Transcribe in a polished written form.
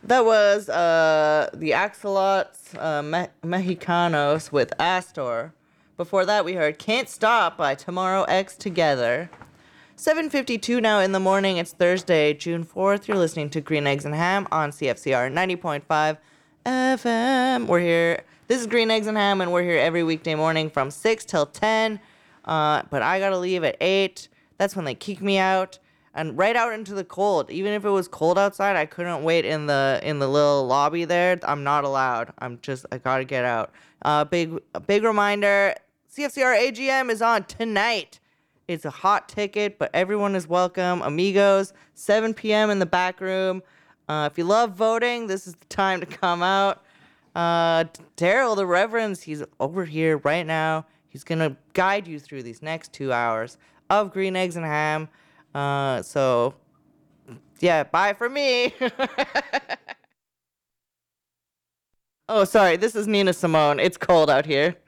That was the Axolots Mexicanos with Astor. Before that, we heard Can't Stop by Tomorrow X Together. 7:52 now in the morning. It's Thursday, June 4th. You're listening to Green Eggs and Ham on CFCR 90.5 FM. We're here. This is Green Eggs and Ham, and we're here every weekday morning from 6 till 10. But I gotta leave at 8. That's when they kick me out. And right out into the cold. Even if it was cold outside, I couldn't wait in the little lobby there. I'm not allowed. I gotta get out. Big reminder, CFCR AGM is on tonight. It's a hot ticket, but everyone is welcome. Amigos, 7 p.m. in the back room. If you love voting, this is the time to come out. Daryl, the Reverends, he's over here right now. He's going to guide you through these next 2 hours of Green Eggs and Ham. So, yeah, bye for me. Oh, sorry, this is Nina Simone. It's cold out here.